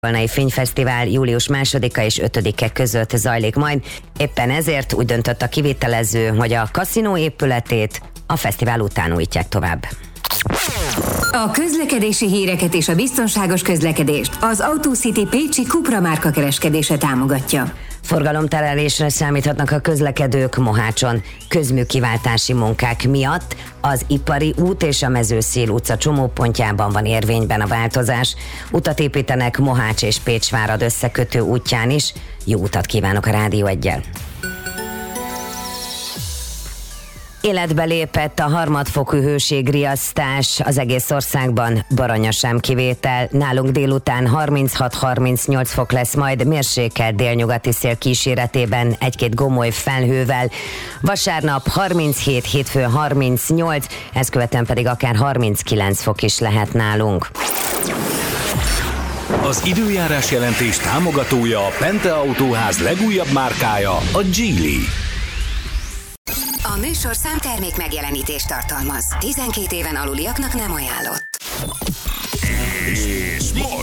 Tolnai Fényfesztivál július 2-a és 5-e között zajlik majd. Éppen ezért úgy döntött a kivitelező, hogy a kaszinó épületét a fesztivál után újítják tovább. A közlekedési híreket és a biztonságos közlekedést az AutoCity pécsi Cupra márka kereskedése támogatja. Forgalomterelésre számíthatnak a közlekedők Mohácson. Közműkiváltási munkák miatt az Ipari út és a Mezőszél utca csomópontjában van érvényben a változás. Utat építenek Mohács és Pécsvárad összekötő útján is. Jó utat kívánok a Rádió 1-jel. Életbe lépett a harmadfokú hőségriasztás az egész országban, Baranya sem kivétel. Nálunk délután 36-38 fok lesz, majd mérsékelt délnyugati szél kíséretében egy-két gomoly felhővel. Vasárnap 37, hétfőn 38, ezt követően pedig akár 39 fok is lehet nálunk. Az időjárás jelentés támogatója a Pente Autóház legújabb márkája, a Geely. A műsorszám termék megjelenítést tartalmaz. 12 éven aluliaknak nem ajánlott. És most